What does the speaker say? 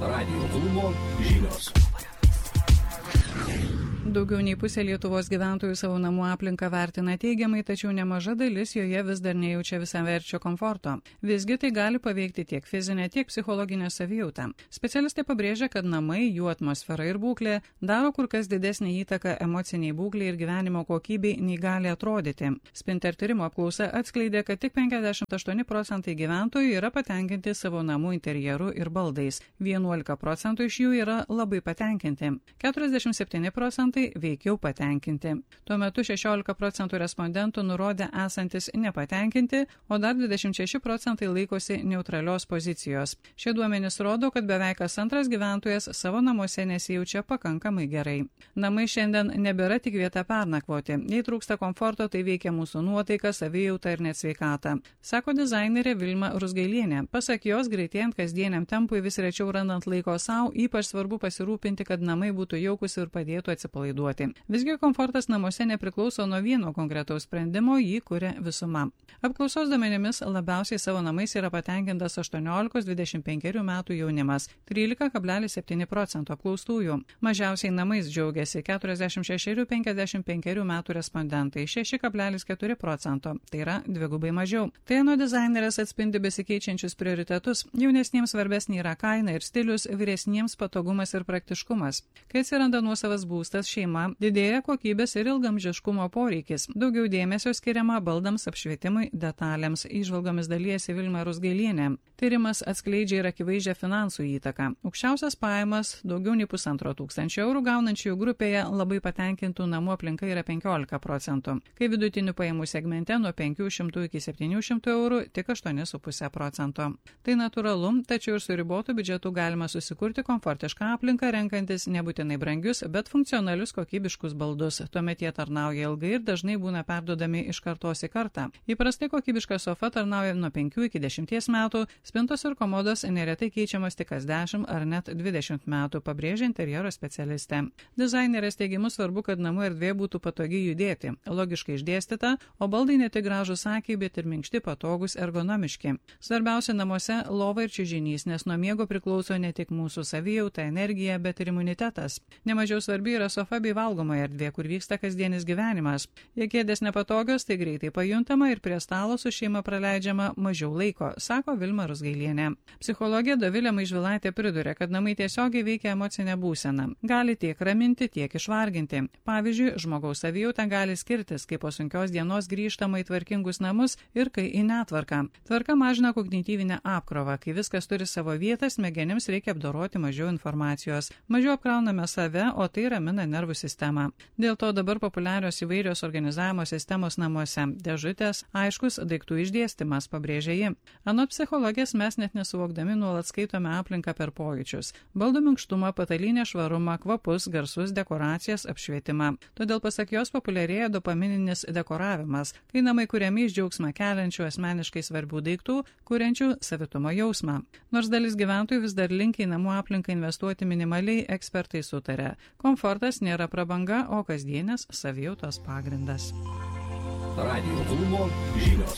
Radijo klubo žinios. Daugiau nei pusė Lietuvos gyventojų savo namų aplinką vertina teigiamai, tačiau nemaža dalis joje vis dar nejaučia visaverčio komforto. Visgi tai gali paveikti tiek fizinę, tiek psichologinę savijautą. Specialistai pabrėžia, kad namai, jų atmosfera ir būklė daro kur kas didesnį įtaką emociniai būklei ir gyvenimo kokybei, nei gali atrodyti. Spinter tyrimo apklausa atskleidė, kad tik 58% gyventojų yra patenkinti savo namų interjeru ir baldais. 11% iš jų yra labai patenkinti. 47% veikiau patenkinti. Tuo metu 16% respondentų nurodė esantis nepatenkinti, o dar 26% laikosi neutralios pozicijos. Šie duomenys rodo, kad beveik kas antras gyventojas savo namuose nesijaučia pakankamai gerai. Namai šiandien nebėra tik vieta pernakvoti. Jei trūksta komforto, tai veikia mūsų nuotaiką, savijautą ir net sveikatą, sako dizainerė Vilma Rusgailienė. Pasak jos, greitėjant kasdieniam tempui vis rečiau randant laiko savo, ypač svarbu pasirūpinti, kad namai būtų jaukus ir padėtų atsipalaiduoti. Visgi komfortas namuose nepriklauso nuo vieno konkretaus sprendimo, jį kuria visuma. Apklausos duomenimis labiausiai savo namais yra patenkintas 18-25 metų jaunimas, 13,7% apklaustųjų. Mažiausiai namais džiaugiasi 46-55 metų respondentai, 6,4%, tai yra dvigubai mažiau. Tai nuo dizainerės atspindi besikeičiančius prioritetus. Jaunesniems svarbesnė yra kaina ir stilius, vyresniems patogumas ir praktiškumas. Kai atsiranda nuosavas būstas, šeima, didėja kokybės ir ilgamžiškumo poreikis. Daugiau dėmesio skiriama baldams, apšvietimui, detalėms. Įžvalgomis dalijasi Vilma Rusgailienė. Tyrimas atskleidžia ir akivaizdžią finansų įtaką. Aukščiausias pajamas, daugiau nei 1,5 tūkstančio eurų gaunančiųjų grupėje labai patenkintų namų aplinka yra 15%, kai vidutinių pajamų segmente nuo 500 iki 700 eurų tik 8,5%. Tai natūralu, tačiau ir su ribotu biudžetu galima susikurti komfortišką aplinką, renkantis nebūtinai brangius, bet funkcionalius kokybiškus baldus. Tuomet jie tarnauja ilgai ir dažnai būna perduodami iš kartos į kartą. Įprastai kokybiška sofa tarnauja nuo 5 iki 10 metų, spintos ir komodos neretai keičiamos tik kas 10 ar net 20 metų, pabrėžia interjero specialistė. Dizainerės teigimu svarbu, kad namų erdvė būtų patogiai judėti, logiškai išdėstyta, o baldai ne tik gražūs akiai, bet ir minkšti, patogus, ergonomiški. Svarbiausia namuose lova ir čiužinys, nes nuo miego priklauso ne tik mūsų savijauta, energija, bet ir imunitetas. Nemažiau svarbi yra sofa bei valgomoji erdvė, kur vyksta kasdienis gyvenimas. Jei kėdės nepatogios, tai greitai pajuntama ir prie stalo su šeima praleidžiama mažiau laiko, sako Vilma Rusgailienė. Psichologė Dovilė Maižvilaitė priduria, kad namai tiesiogiai veikia emocinę būseną. Gali tiek raminti, tiek išvarginti. Pavyzdžiui, žmogaus savijauta gali skirtis, kai po sunkios dienos grįžtama į tvarkingus namus ir kai į netvarką. Tvarka mažina kognityvinę apkrovą. Kai viskas turi savo vietą, smegenims reikia apdoroti mažiau informacijos. Mažiau apkrauname save, o tai ramina nervų sistemą. Dėl to dabar populiarios įvairios organizavimo sistemos namuose. Dėžutės, aiškus daiktų išdėstymas, pabrėžia ji. Anot psichologės mes net nesuvokdami nuolat skaitome aplinką per pojūčius. Baldų minkštumą, patalynę švarumą, kvapus, garsus, dekoracijas, apšvietimą. Todėl pasak jos populiarėja dopamininis dekoravimas, kai namai kuriami iš džiaugsmą keliančių asmeniškai svarbių daiktų, kuriančių savitumo jausmą. Nors dalis gyventojų vis dar linkia į namų aplinką investuoti minimaliai, ekspertai sutarė. Komfortas nėra prabanga, o kasdienės savijautos pagrindas. Radijo klubo žinios.